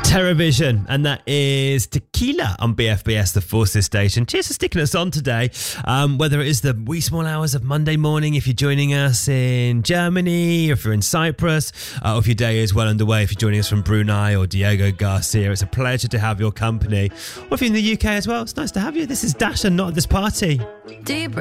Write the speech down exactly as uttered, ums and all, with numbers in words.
Terrorvision, and that is Tequila on B F B S, the Forces station. Cheers for sticking us on today. Um, whether it is the wee small hours of Monday morning, if you're joining us in Germany, or if you're in Cyprus, uh, or if your day is well underway, if you're joining us from Brunei or Diego Garcia, it's a pleasure to have your company. Or if you're in the U K as well, it's nice to have you. This is Dash and Not At This Party. Do you